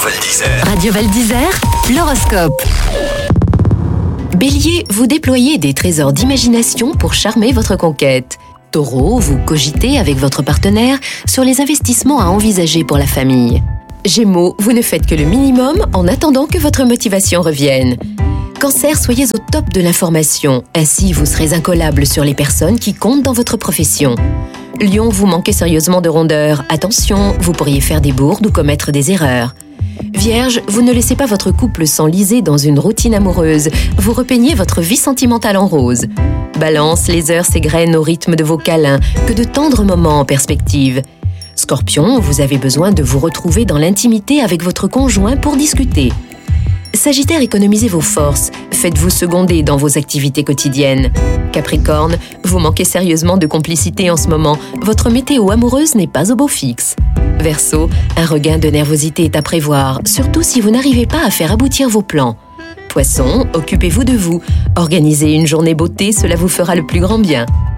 Val d'Isère. Radio Val d'Isère, l'horoscope. Bélier, vous déployez des trésors d'imagination pour charmer votre conquête. Taureau, vous cogitez avec votre partenaire sur les investissements à envisager pour la famille. Gémeaux, vous ne faites que le minimum en attendant que votre motivation revienne. Cancer, soyez au top de l'information. Ainsi, vous serez incollable sur les personnes qui comptent dans votre profession. Lion, vous manquez sérieusement de rondeur. Attention, vous pourriez faire des bourdes ou commettre des erreurs. Vierge, vous ne laissez pas votre couple s'enliser dans une routine amoureuse. Vous repeignez votre vie sentimentale en rose. Balance, les heures s'égrènent au rythme de vos câlins, que de tendres moments en perspective. Scorpion, vous avez besoin de vous retrouver dans l'intimité avec votre conjoint pour discuter. Sagittaire, économisez vos forces. Faites-vous seconder dans vos activités quotidiennes. Capricorne, vous manquez sérieusement de complicité en ce moment. Votre météo amoureuse n'est pas au beau fixe. Verseau, un regain de nervosité est à prévoir, surtout si vous n'arrivez pas à faire aboutir vos plans. Poisson, occupez-vous de vous. Organisez une journée beauté, cela vous fera le plus grand bien.